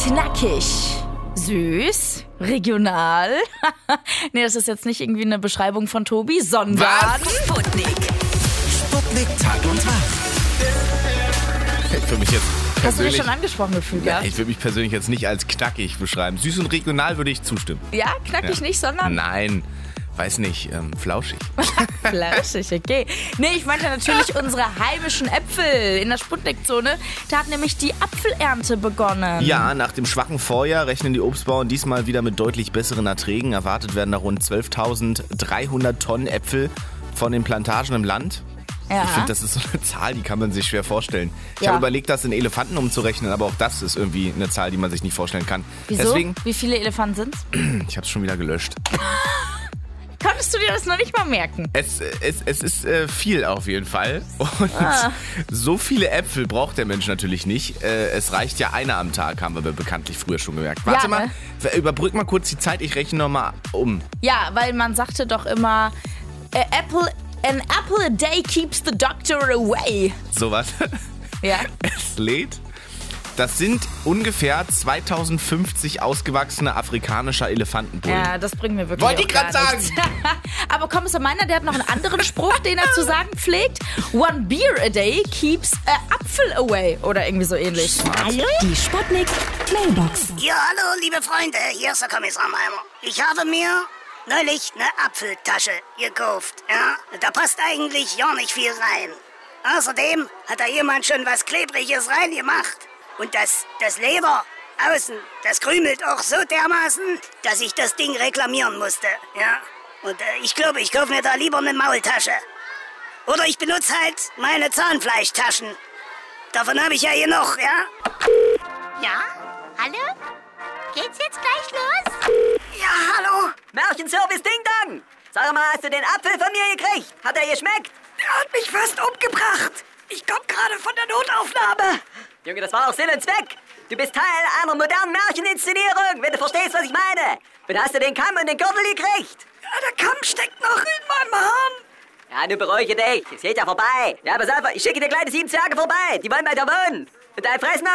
Knackig. Süß. Regional. Nee, das ist jetzt nicht irgendwie eine Beschreibung von Tobi, sondern... Was? Sputnik. Sputnik Tag und Tag. Ich würde mich jetzt Hast du dich persönlich... schon angesprochen gefühlt, Ja, ja? ich würde mich persönlich jetzt nicht als knackig beschreiben. Süß und regional würde ich zustimmen. Ja, knackig nicht, sondern... Nein, weiß nicht, flauschig. Flauschig, okay. Nee, ich meinte natürlich unsere heimischen Äpfel in der Sputnik-Zone. Da hat nämlich die Apfelernte begonnen. Ja, nach dem schwachen Vorjahr rechnen die Obstbauern diesmal wieder mit deutlich besseren Erträgen. Erwartet werden da rund 12.300 Tonnen Äpfel von den Plantagen im Land. Ja. Ich finde, das ist so eine Zahl, die kann man sich schwer vorstellen. Ich Ja. habe überlegt, das in Elefanten umzurechnen, aber auch das ist irgendwie eine Zahl, die man sich nicht vorstellen kann. Wieso? Deswegen, Wie viele Elefanten sind's? ich habe es schon wieder gelöscht. Konntest du dir das noch nicht mal merken? Es ist viel auf jeden Fall. Und so viele Äpfel braucht der Mensch natürlich nicht. Es reicht ja einer am Tag, haben wir bekanntlich früher schon gemerkt. Warte Ja, mal, ne? überbrück mal kurz die Zeit, ich rechne nochmal um. Ja, weil man sagte doch immer, an apple a day keeps the doctor away. Sowas. Ja. Es lädt. Das sind ungefähr 2050 ausgewachsene afrikanischer Elefantenbullen. Ja, das bringt mir wirklich Wollte ich auch gar grad nichts. Aber Kommissar Meiner, der hat noch einen anderen Spruch, den er zu sagen pflegt. One beer a day keeps a apfel away. Oder irgendwie so ähnlich. Hallo? Die Sputnik Mailbox. Ja, hallo, liebe Freunde. Hier ist der Kommissar Meiner. Ich habe mir neulich eine Apfeltasche gekauft. Ja, da passt eigentlich ja nicht viel rein. Außerdem hat da jemand schon was Klebriges reingemacht. Und das Leder außen, das krümelt auch so dermaßen, dass ich das Ding reklamieren musste. Ja. Und ich glaube, ich kaufe mir da lieber eine Maultasche. Oder ich benutze halt meine Zahnfleischtaschen. Davon habe ich ja hier noch, ja? Ja? Hallo? Geht's jetzt gleich los? Ja, hallo? Märchenservice Ding Dong! Sag mal, hast du den Apfel von mir gekriegt? Hat er geschmeckt? Der hat mich fast umgebracht. Ich komme gerade von der Notaufnahme. Junge, das war auch Sinn und Zweck. Du bist Teil einer modernen Märcheninszenierung, wenn du verstehst, was ich meine. Und hast du den Kamm und den Gürtel gekriegt? Ja, der Kamm steckt noch in meinem Hahn. Ja, nun beruhige dich. Es geht ja vorbei. Ja, pass auf, ich schicke dir gleich die 7 Zwerge vorbei. Die wollen bei dir wohnen. Und dein Fressen